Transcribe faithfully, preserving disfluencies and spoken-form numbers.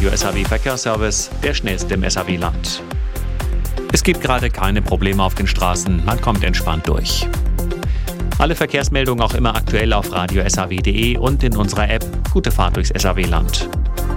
Radio S A W Verkehrsservice, der schnellste im S A W-Land. Es gibt gerade keine Probleme auf den Straßen, man kommt entspannt durch. Alle Verkehrsmeldungen auch immer aktuell auf radio s a w punkt d e und in unserer App. Gute Fahrt durchs S A W-Land.